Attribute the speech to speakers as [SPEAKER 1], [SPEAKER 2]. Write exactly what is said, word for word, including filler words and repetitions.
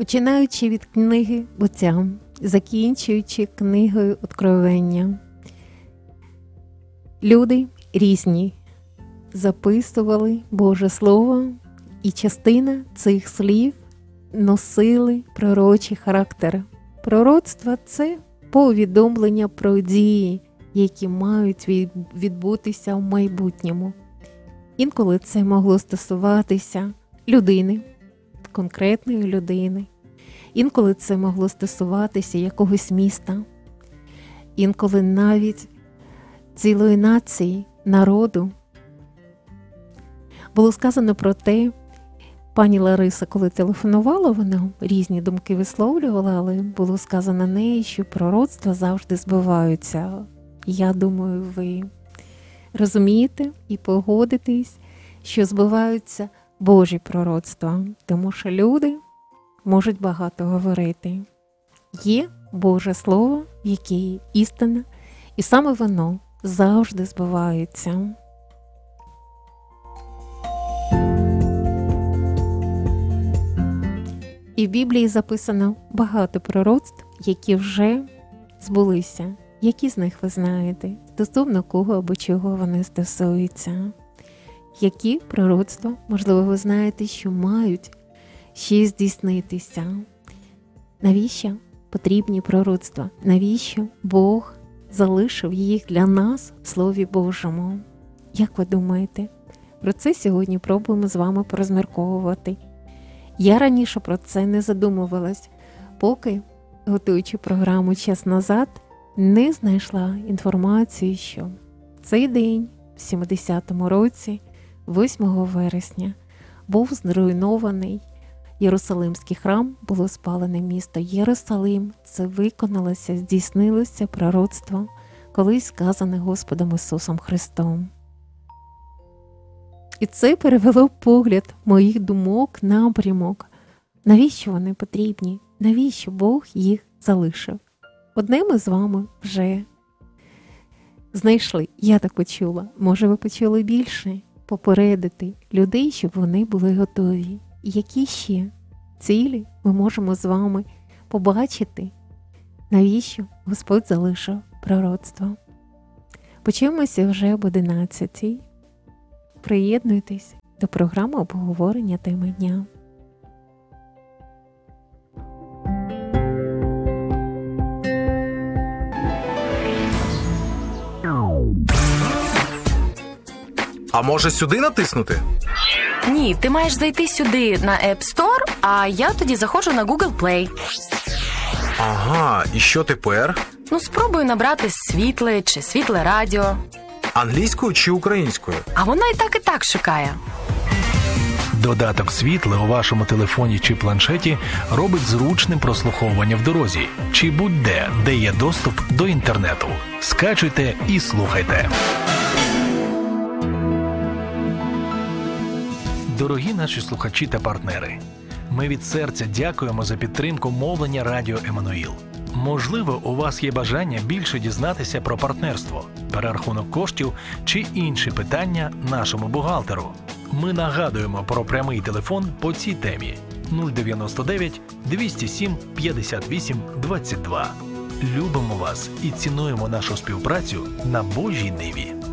[SPEAKER 1] Починаючи від книги Буття, закінчуючи книгою Откровення. Люди різні записували Боже Слово, і частина цих слів носили пророчий характер. Пророцтво – це повідомлення про дії, які мають відбутися в майбутньому. Інколи це могло стосуватися людини, конкретної людини. Інколи це могло стосуватися якогось міста. Інколи навіть цілої нації, народу. Було сказано про те, пані Лариса, коли телефонувала, вона різні думки висловлювала, але було сказано неї, що пророцтва завжди збиваються. Я думаю, ви розумієте і погодитесь, що збиваються Божі пророцтва, тому що люди можуть багато говорити. Є Боже Слово, яке є істина, і саме воно завжди збивається. І в Біблії записано багато пророцтв, які вже збулися. Які з них ви знаєте? Стосовно кого або чого вони стосуються? Які пророцтва, можливо, ви знаєте, що мають ще здійснитися? Навіщо потрібні пророцтва? Навіщо Бог залишив їх для нас в Слові Божому? Як ви думаєте? Про це сьогодні пробуємо з вами порозмірковувати. Я раніше про це не задумувалась, поки, готуючи програму «Час назад», не знайшла інформацію, що цей день, в сімдесятому році, восьмого вересня, був зруйнований Єрусалимський храм, було спалене місто Єрусалим. Це виконалося, здійснилося пророцтво, колись сказане Господом Ісусом Христом. І це перевело погляд моїх думок, напрямок. Навіщо вони потрібні? Навіщо Бог їх залишив? Одне ми з вами вже знайшли, я так почула. Може, ви почули більше? Попередити людей, щоб вони були готові. І які ще цілі ми можемо з вами побачити, навіщо Господь залишив пророцтво? Почуємося вже об одинадцятій. Приєднуйтесь до програми обговорення теми дня.
[SPEAKER 2] А може сюди натиснути?
[SPEAKER 3] Ні, ти маєш зайти сюди на App Store, а я тоді заходжу на Google Play.
[SPEAKER 2] Ага, і що тепер?
[SPEAKER 3] Ну, спробую набрати світле чи світле радіо.
[SPEAKER 2] Англійською чи українською?
[SPEAKER 3] А вона і так, і так шукає.
[SPEAKER 4] Додаток «Світле» у вашому телефоні чи планшеті робить зручним прослуховування в дорозі чи будь-де, де є доступ до інтернету. Скачуйте і слухайте. Дорогі наші слухачі та партнери, ми від серця дякуємо за підтримку мовлення Радіо Еммануїл. Можливо, у вас є бажання більше дізнатися про партнерство, перерахунок коштів чи інші питання нашому бухгалтеру. Ми нагадуємо про прямий телефон по цій темі нуль дев'яносто дев'ять двісті сім п'ятдесят вісім двадцять два. Любимо вас і цінуємо нашу співпрацю на Божій ниві.